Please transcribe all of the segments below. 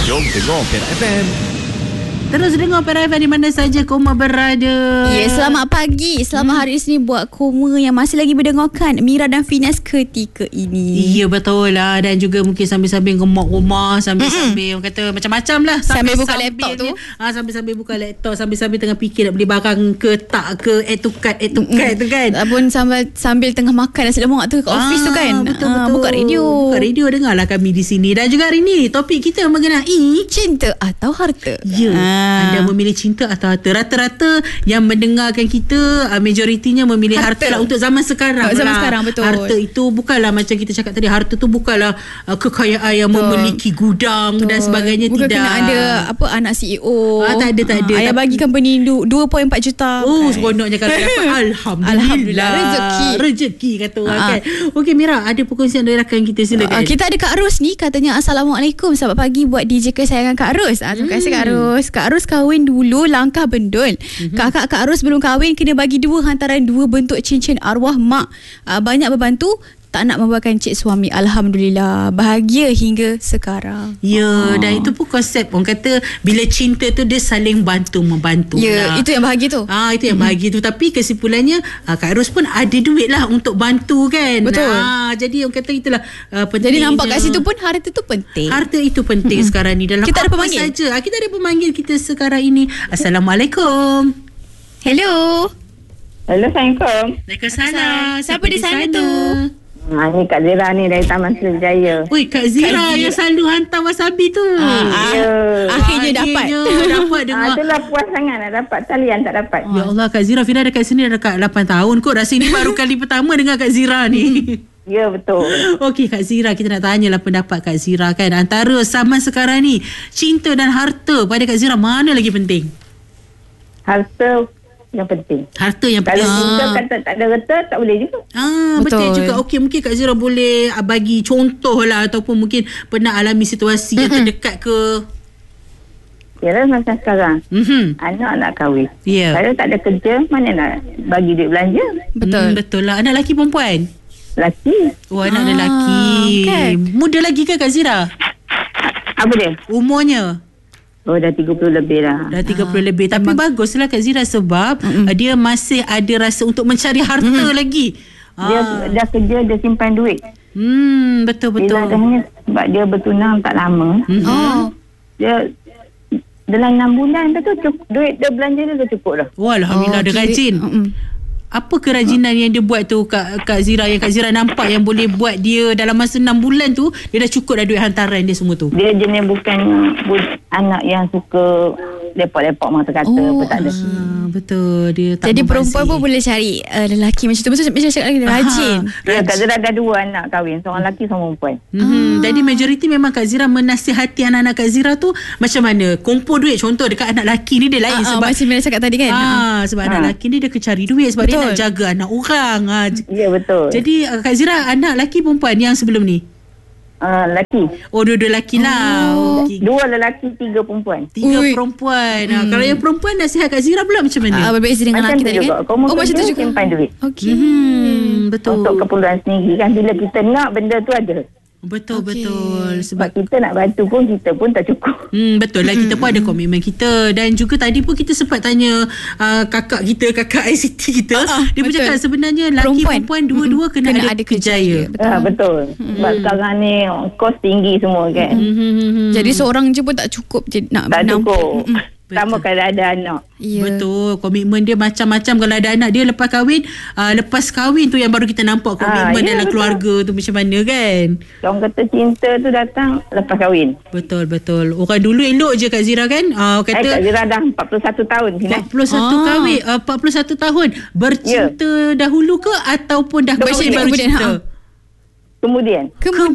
Jom dengar Perak FM. Terus dengar Perak FM di mana saja Koma berada. Ya, selamat pagi. Selamat hari Isnin buat Koma yang masih lagi mendengarkan Mira dan Finas ketika ini. Ya, betul lah. Dan juga mungkin sambil-sambil gemuk rumah, sambil-sambil orang kata macam-macam lah. Sambil buka laptop tu. Sambil-sambil buka laptop, sambil-sambil tengah fikir nak beli barang ke tak ke, add to cart tu kan. Ataupun sambil tengah makan nasi lemak tu kat office tu kan. Betul-betul. Buka radio. Buka radio, dengarlah kami di sini. Dan juga hari ni topik kita mengenai cinta atau harta. Ya. Anda memilih cinta atau harta? Rata-rata yang mendengarkan kita, majoritinya memilih harta lah untuk zaman sekarang. Zaman sekarang, betul. Harta itu bukanlah macam kita cakap tadi, harta tu bukanlah kekayaan yang memiliki gudang dan sebagainya. Bukan tidak. Kena ada anak CEO. Tak ada. Ayah bagi company 2.4 juta. Oh, seronoknya kalau dapat. Alhamdulillah. Rezeki kata orang kan. Okey Mira, ada perkongsian dari rakan kita, silakan. Kita ada Kak Ros ni, katanya Assalamualaikum, selamat pagi buat DJ kesayangan Kak Ros. Terima kasih Kak Ros. Kak Ros kahwin dulu, langkah bendul. Kakak Kak Ros belum kahwin kena bagi 2 hantaran 2 bentuk cincin arwah mak. Banyak berbantu, tak nak membawakan cik suami. Alhamdulillah, bahagia hingga sekarang. Ya, dan itu pun konsep orang kata bila cinta tu dia saling bantu-membantu. Ya, itu yang bahagia tu. Itu yang bahagia tu. Tapi kesimpulannya Kak Ros pun ada duit lah untuk bantu kan. Betul. Jadi orang kata itulah penting. Jadi nampak kat situ pun harta tu penting. Harta itu penting sekarang ni. Dalam kita ada apa pemanggil saja. Kita ada pemanggil kita sekarang ini. Assalamualaikum. Hello. Hello, Assalamualaikum. Waalaikumsalam. Siapa di sana tu? Ni Kak Zira ni dari Taman Sriwijaya. Oi, Kak Zira yang selalu hantar wasabi tu. Akhirnya dapat dengar. Itulah puas sangat nak dapat talian, tak dapat. Ya Allah, Kak Zira, Fira dekat sini dekat 8 tahun kot. Rasa ni baru kali pertama dengar Kak Zira ni. Ya, betul. Okey Kak Zira, kita nak tanyalah pendapat Kak Zira kan. Antara zaman sekarang ni, cinta dan harta pada Kak Zira mana lagi penting? Harta yang penting. Harta yang penting. Kalau cinta kata tak ada harta, tak boleh juga. Betul juga. Okey, mungkin Kak Zira boleh bagi contoh lah, ataupun mungkin pernah alami situasi yang terdekat ke? Yalah, macam sekarang. Anak nak kahwin. Ya. Kalau tak ada kerja, mana nak bagi duit belanja? Betul lah. Anak lelaki perempuan? Lelaki. Oh, anak lelaki. Okay. Muda lagi ke Kak Zira? Apa dia? Umurnya? Oh, dah 30 lebih lah. Dah 30 lebih. Tapi baguslah Kak Zira sebab dia masih ada rasa untuk mencari harta lagi. Dia dah kerja, dia simpan duit. Betul-betul. Bila adanya, sebab dia bertunang tak lama. Dia dalam 6 bulan tu duit dia belanja dia dah cukup dah. Wah, Alhamdulillah, dia rajin. Apa kerajinan yang dia buat tu Kak Zira, yang Kak Zira nampak yang boleh buat dia dalam masa 6 bulan tu dia dah cukup dah duit hantaran dia semua tu? Dia jenis bukan anak yang suka lepok-lepok mata kata apa, tak ada. Betul, dia tak jadi membazir. perempuan pun boleh cari lelaki macam tu. Macam cakap lagi, rajin. Kak Zira ada 2 anak kahwin, seorang lelaki seorang perempuan. Jadi majoriti memang Kak Zira menasihati anak-anak Kak Zira tu macam mana kumpul duit. Contoh dekat anak lelaki ni dia lain sebab macam Mira cakap tadi kan. Sebab anak lelaki ni dia cari duit sebab dia nak jaga anak orang. Ya, betul. Jadi Kak Zira anak lelaki perempuan yang sebelum ni? Lelaki. Oh, dua-dua lelaki lah. Okay. 2 lelaki, 3 perempuan. 3 perempuan. Kalau yang perempuan nasihat Kak Zira pula macam mana? Berbeza dengan Macam lelaki tu tadi juga. kan. Kau mau macam tu juga. simpan duit. Okey. Betul. Untuk keperluan sendiri kan. Bila kita nak benda tu ada. Betul. Sebab kita nak bantu pun, kita pun tak cukup. Betul lah, kita pun ada komitmen kita. Dan juga tadi pun kita sempat tanya kakak ICT kita. Dia pun cakap sebenarnya lelaki perempuan dua-dua kena ada kerjaya. Betul. Sebab sekarang ni kos tinggi semua kan. Jadi seorang je pun tak cukup je nak tak nampak. cukup. Sama kalau ada anak. Betul. Komitmen dia macam-macam. Kalau ada anak dia lepas kahwin tu yang baru kita nampak komitmen dalam keluarga tu macam mana kan. Orang kata cinta tu datang lepas kahwin. Betul. Orang dulu elok je Kak Zira kan. Kata Kak Zira dah 41 tahun. 41 kahwin, 41 tahun. Bercinta dahulu ke ataupun dah kahwin baru cinta? Kemudian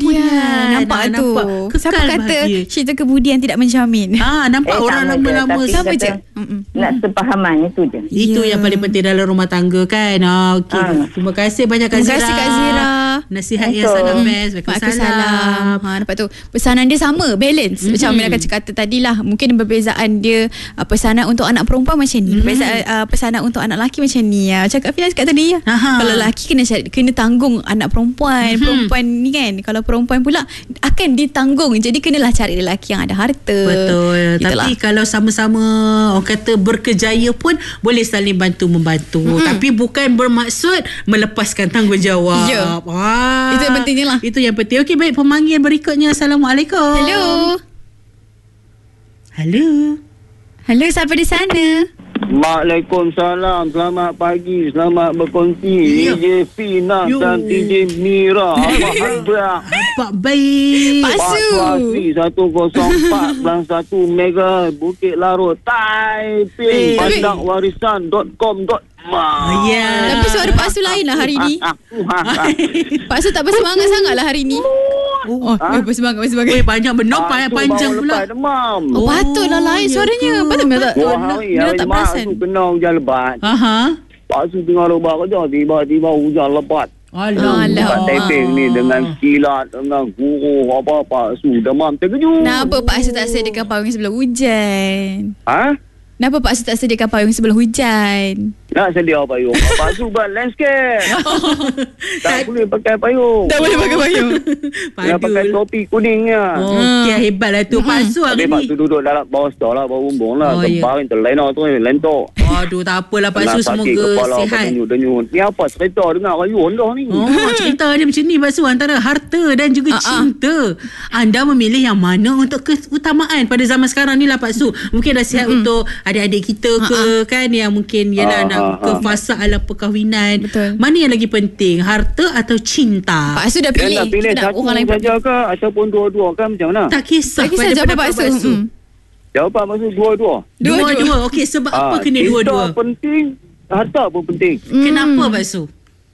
nampak tu. Siapa kata cerita kemudian tidak menjamin? Nampak orang lama-lama sama je. Nak sepahaman itu je. Itu yang paling penting dalam rumah tangga kan. Okey. Terima kasih banyak Kak Zira. Terima kasih Kak Zira. Nasihat yang sangat best. Waalaikumsalam. Lepas tu pesanan dia sama, balance. Macam Mila kata tadilah, mungkin perbezaan dia pesanan untuk anak perempuan macam ni, pesanan untuk anak lelaki macam ni. Cakap Fina cakap tadi kalau lelaki kena tanggung anak perempuan. Perempuan ni kan, kalau perempuan pula akan ditanggung. Jadi kenalah cari lelaki yang ada harta. Betul. Itulah. Tapi kalau sama-sama orang kata berkejaya pun boleh saling bantu-membantu. Tapi bukan bermaksud melepaskan tanggungjawab. Ya. Itu yang pentingnya lah. Itu yang penting. Okey, baik, pemanggil berikutnya. Assalamualaikum. Halo, siapa di sana? Waalaikumsalam. Selamat pagi. Selamat berkongsi. DJ Fina dan DJ Mira. Apa khabar? Pak baik. Pak Su. Asri 104.1 Mega Bukit Larut Taiping. Pandangwarisan.com.my. Tapi suara Pak Su lain lah hari ni. Pak Su tak bersemangat sangat lah hari ni. Bersemangat. Banyak benar panjang pula. Patutlah lain suaranya. Patut Mila tak perasan. Pak Su kena hujan lebat. Pak Su tengah lebat kerja, tiba-tiba hujan lebat. Alah. Kat Taiping ni dengan kilat, dengan guruh apa Pak Su demam terkejut. Kenapa Pak Su tak sediakan payung sebelum hujan? Kenapa Pak Su tak sediakan payung sebelum hujan? Nak sedia payung. Pak Su buat landscape. Tak boleh pakai payung. Nak pakai topi kuningnya. Okey, hebatlah tu Pak Su hari Pak ni. Su duduk dalam bawah stor lah, bawah bumbung lah. Kemarin terlena tu, lentok. Aduh, tak apalah Pak Su, semoga sihat. Denyut. Ni apa cerita dengar rayuan dah ni? Cerita dia macam ni Pak Su, antara harta dan juga cinta. Anda memilih yang mana untuk keutamaan pada zaman sekarang ni lah Pak Su. Mungkin nasihat untuk adik-adik kita ke kan, yang mungkin ialah nak ke fasa alam perkahwinan. Betul. Mana yang lagi penting, harta atau cinta? Pak Su dah pilih. Nak pilih satu saja ke ataupun dua-dua kan, macam mana? Tak kisah jawab Pak Su. Jawapan Pak Su dua-dua. Dua-dua. Okey, sebab apa kena dua-dua? Cinta penting, harta pun penting. Kenapa Pak Su?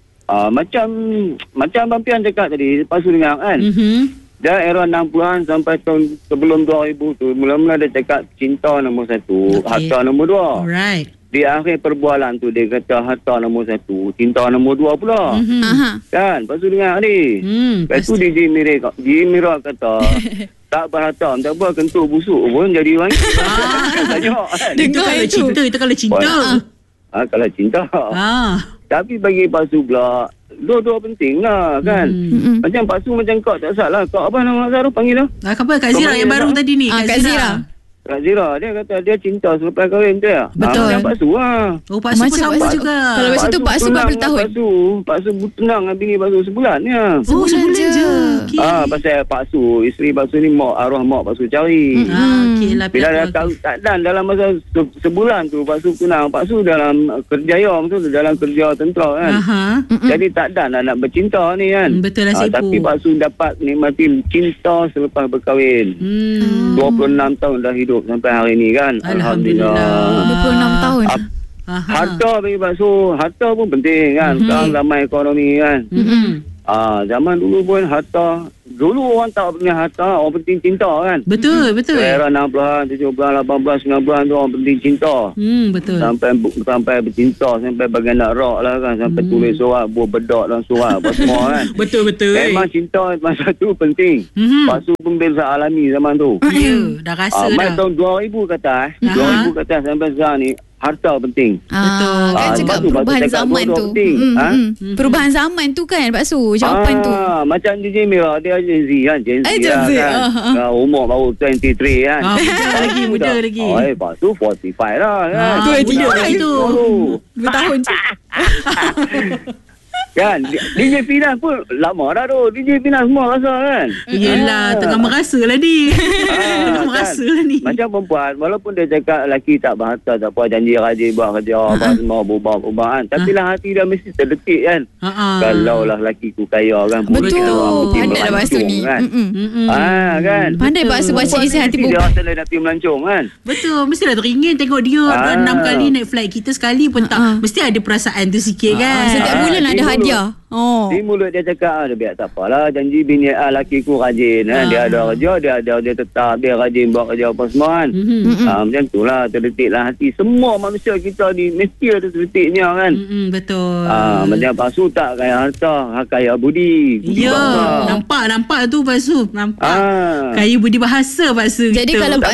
Macam Abang Pian cakap tadi, Pak Su dengar kan? Dah era 60-an sampai tahun sebelum 2000 tu, mula-mula dia cakap cinta nombor satu, harta nombor dua. Alright. Di akhir perbualan tu dia kata harta nombor satu, cinta nombor dua pula. Kan? Lepas tu dengar ni. Lepas tu DJ Mira kata tak berharta, tak apa, kentut busuk pun jadi wangi. Itu kalau cinta. Kalau cinta. Tapi bagi Pak Su pula, dua-dua penting lah kan. Macam Pak Su macam kau tak salah. Kau apa nama Zara panggil lah? Kak Zira yang baru tadi ni. Kak Zira. Kak Zira, dia kata dia cinta selepas kahwin tu ya. Betul. Macam Pak Su lah. Pak Su pun sama juga. Kalau macam tu Pak Su berapa tahun? Pak Su tenang dengan bini Pak Su sebulan ya. Sebulan je. Pasal Pak Su, isteri Pak Su ni arwah mak Pak Su cari. Bila dah tahu tak dan dalam masa sebulan tu Pak Su kenal. Pak Su dalam kerjaya tu, dalam kerja tentera kan. Jadi tak dan nak bercinta ni kan. Betul lah tapi Pak Su dapat nikmati cinta selepas berkahwin. 26 tahun dah hidup sampai hari ni kan. Alhamdulillah. 26 tahun. Harta bagi Pak Su, harta pun penting kan. Sekarang zaman ekonomi kan. Zaman dulu pun harta, dulu orang tak punya harta, orang penting cinta kan. Betul. Era 60-an, 70-an, 18-an, 19-an tu orang penting cinta. Betul. Sampai bercinta, sampai bagian nak rock lah kan. Sampai tulis surat, buat bedak dalam surat apa semua kan. Betul. Memang cinta masa tu penting. Pak Su pun biasa alami zaman tu. Ya, dah rasa dah. Tahun 2000 kata 2000 kata sampai sekarang ni, harta penting. Betul. Kan cakap perubahan zaman tu. Perubahan zaman tu kan Pak Su, jawapan tu. Macam DJ Mira, dia Gen Z kan. Gen Z kan. Umur baru 23 kan. Muda lagi. Pak Su 45 lah kan. Muda lagi tu. Bertahun je. Kan DJ Fina pun lama dah tu. DJ Fina semua rasa kan. Yelah, tengah merasa lah ni. Macam perempuan, walaupun dia cakap lelaki tak berharta, tak apa, janji rajin buat kerja, apa semua berubah kan. Tapi lah hati dia mesti terdetik kan. Kalau lah lelaki ku kaya kan. Betul. Pandai lah Pak Su ni kan. Kan. Pandai Pak Su baca isi hati perempuan. Dia rasa dia nak pergi melancong kan. Betul. Mestilah teringin tengok dia 6 kali naik flight, kita sekali pun tak. Mesti ada perasaan tu sikit kan. Setiap bulan ada hadiah hadiah. Di mulut dia cakap, dia biar tak apalah, janji bini laki ku rajin. Dia ada kerja, dia tetap, dia rajin buat kerja apa semua kan. Macam tu lah, terdetiklah hati. Semua manusia kita ni mesti ada terdetiknya kan. Betul. Macam Pak Su tak kaya harta, kaya budi. Ya, nampak tu Pak Su. Nampak. Kaya budi bahasa Pak Su. Jadi gitu. kalau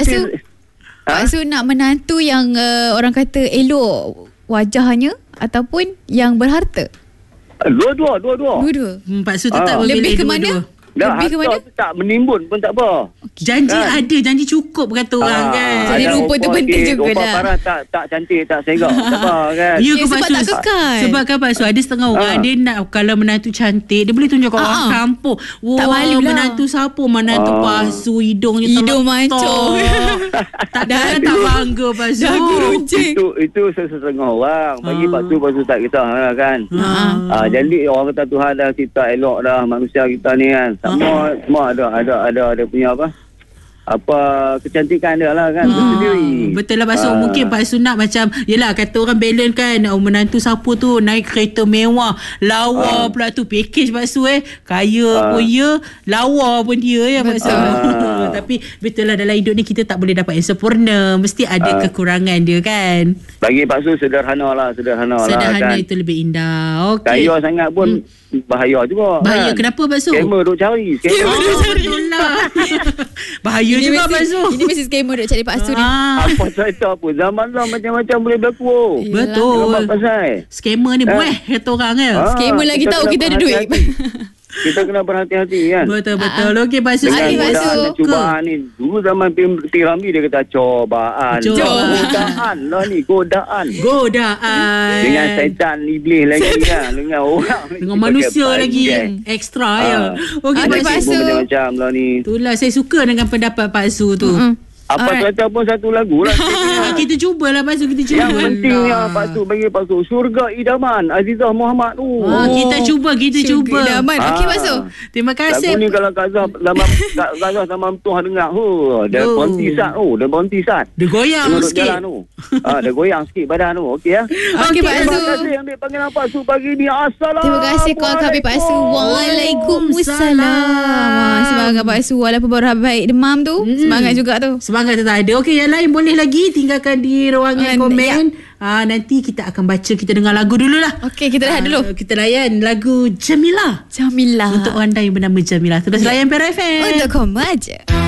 Pak Su nak menantu yang orang kata elok wajahnya ataupun yang berharta? Dua-dua. Pak Su tetap memilih lebih ke mana? dua-dua. Lebih ke mana? Tak menimbun pun tak apa. Janji ada, janji cukup kata orang kan. Jadi rupa tu penting juga rupa lah. parah tak cantik, tak segak. Tak apa kan. Ya ke sebab Pak Su? tak kekal. Sebab kan Pak Su ada setengah orang dia nak kalau menantu cantik, dia boleh tunjuk kat orang kampung. Wah, Tak malu lah. menantu siapa? Menantu Pak Su, hidungnya Hidung mancung. tak bangga Pak Su. Dagu runcing. Itu setengah orang. Bagi Pak Su tak kisah kan. Jadi orang kata Tuhan dah cipta elok dah manusia kita ni kan. Semua ada punya apa kecantikan dia lah kan sendiri. Betul lah Pak Su. Mungkin Pak Su nak macam yelah kata orang balance kan, menantu siapa tu naik kereta mewah, lawa pula tu package Pak Su kaya pun ya, lawa pun dia ya Pak Su. Tapi betul lah dalam hidup ni kita tak boleh dapat yang sempurna, mesti ada kekurangan dia kan. Bagi Pak Su sederhana lah kan. Itu lebih indah. Okey. Kaya sangat pun bahaya juga. Bahaya kan? Kenapa Pak Su? Scammer duk cari. Betul lah. Bahaya Ini juga mesti, Pak Su. Ini mesti scammer duk cari Pak Su ni. Apa cerita apa? Zaman lah macam-macam boleh berlaku. Betul. Nampak pasal. Scammer ni bueh kata orang kan. Scammer lagi tahu kita ada duit. Kita kena berhati-hati kan. Betul. Okey Pak Su. Dengan Pak Su. godaan dan cubaan ni. Dulu zaman P.Ramlee dia kata cobaan. Godaan lah ni. Godaan. Dengan syaitan iblis lagi kan. Dengan orang. Dengan manusia lagi. Ekstra ya. Okey Pak Su. Macam-macam lah ni. Itulah saya suka dengan pendapat Pak Su tu. Apa cerita pun satu lagu lah. Kita cubalah Pak Su. Kita cuba. Yang pentingnya Pak Su bagi Pak Su Surga Idaman Azizah Muhammad tu. Kita cuba. Idaman. Okey Pak Su. Terima kasih. Lagu ni kalau Gazah zaman Tuhan dengar, dia berhenti sat. Dia berhenti sat. Dia goyang sikit. Dia goyang sikit badan tu. Okey ya. Okey Pak Su. Terima kasih ambil panggilan Pak Su pagi ni. Assalamualaikum. Terima kasih kuat kami Pak Su. Waalaikumsalam. Semangat Pak Su walaupun baru baik demam tu. Semangat juga tu. Semangat tetap ada. Okey, yang lain boleh lagi tinggalkan di ruangan komen. Nanti kita akan baca, kita dengar lagu dululah. Okey, kita rehat dulu. Kita layan lagu Jamilah. Jamilah. Untuk anda yang bernama Jamilah. Terus layan PRFM. Untuk kamu aja.